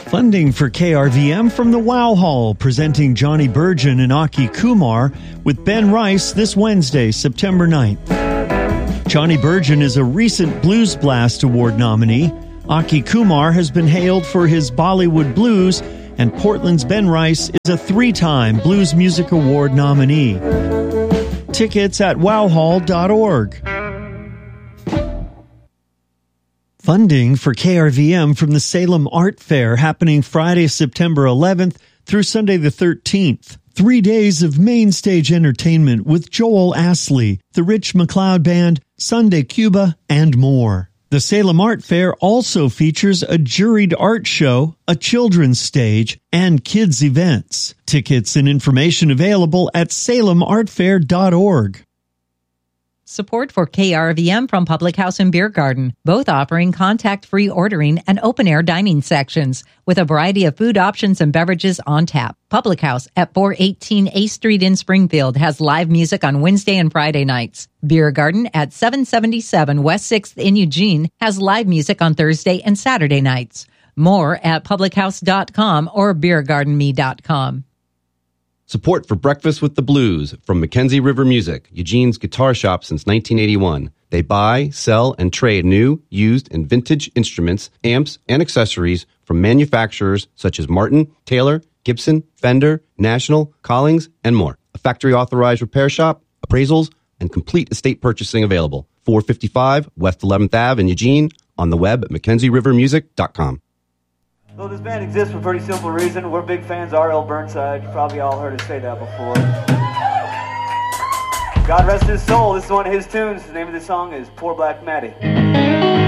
Funding for KRVM from the Wow Hall, presenting Johnny Burgin and Aki Kumar with Ben Rice this Wednesday, September 9th. Johnny Burgin is a recent Blues Blast Award nominee. Aki Kumar has been hailed for his Bollywood blues, and Portland's Ben Rice is a 3-time Blues Music Award nominee. Tickets at wowhall.org. Funding for KRVM from the Salem Art Fair happening Friday, September 11th through Sunday the 13th. 3 days of main stage entertainment with Joel Astley, the Rich McLeod Band, Sunday Cuba, and more. The Salem Art Fair also features a juried art show, a children's stage, and kids' events. Tickets and information available at salemartfair.org. Support for KRVM from Public House and Beer Garden, both offering contact-free ordering and open-air dining sections with a variety of food options and beverages on tap. Public House at 418 A Street in Springfield has live music on Wednesday and Friday nights. Beer Garden at 777 West 6th in Eugene has live music on Thursday and Saturday nights. More at publichouse.com or beergardenme.com. Support for Breakfast with the Blues from Mackenzie River Music, Eugene's guitar shop since 1981. They buy, sell, and trade new, used, and vintage instruments, amps, and accessories from manufacturers such as Martin, Taylor, Gibson, Fender, National, Collings, and more. A factory-authorized repair shop, appraisals, and complete estate purchasing available. 455 West 11th Ave in Eugene, on the web at MackenzieRiverMusic.com. Well, this band exists for a pretty simple reason. We're big fans of R.L. Burnside. You probably all heard us say that before. God rest his soul. This is one of his tunes. The name of the song is Poor Black Maddie.